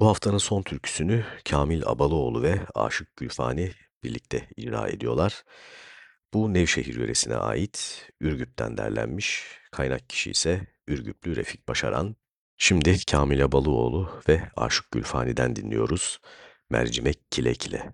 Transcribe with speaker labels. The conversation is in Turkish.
Speaker 1: Bu haftanın son türküsünü Kamil Abalıoğlu ve Aşık Gülfani birlikte icra ediyorlar. Bu Nevşehir yöresine ait, Ürgüp'ten derlenmiş. Kaynak kişi ise Ürgüplü Refik Başaran. Şimdi Kamil Abalıoğlu ve Aşık Gülfani'den dinliyoruz. Mercimek Kile Kile.